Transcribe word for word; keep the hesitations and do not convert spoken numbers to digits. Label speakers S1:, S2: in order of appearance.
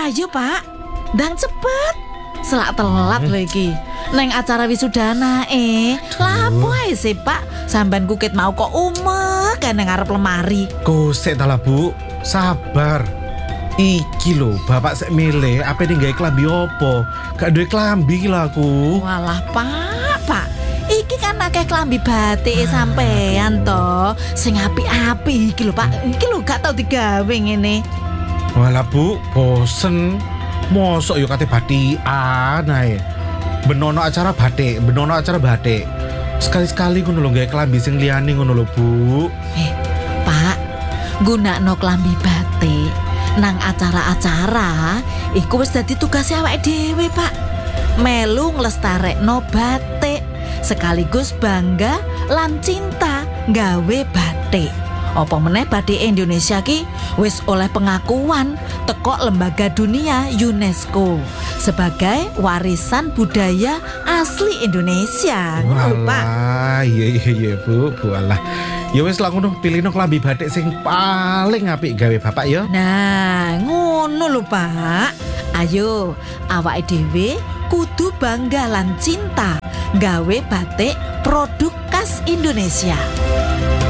S1: Ayo Pak, ndang cepet. Selak telat lho iki. Neng acara wisudana eh. Lapo ae sih Pak, sampean kukit mau kok umek kan ngarep lemari.
S2: Kosek ta lah Bu, sabar. Iki lho, bapak sek milih apa ning gawe klambi opo? Gak duwe klambi lah aku.
S1: Walah Pak, Pak. Iki kan akeh klambi batik sampean to. Sing apik-apik iki lho Pak. Iki lho gak tau digawe ngene.
S2: Walah Bu, bosen. Mosok yo kate batikan ae. Benono acara batik, benono acara batik. Sekali-sekali ngono lho gawe klambi sing liyane ngono lho Bu.
S1: Eh, Pak, gunakno klambi batik nang acara-acara iku wis dadi tugas awake dhewe, Pak. Melu nglestarekno batik sekaligus bangga lan cinta gawe batik. Apa meneh batik Indonesia ki wis oleh pengakuan teko lembaga dunia UNESCO sebagai warisan budaya asli Indonesia. Ngono, Pak.
S2: Wah, iya iya iya Bu, Bu alah. Ya wis lah ngono, pilihno klambi batik sing paling apik gawe bapak ya.
S1: Nah, ngono lho, Pak. Ayo, awake dhewe kudu bangga lan cinta gawe batik produk khas Indonesia.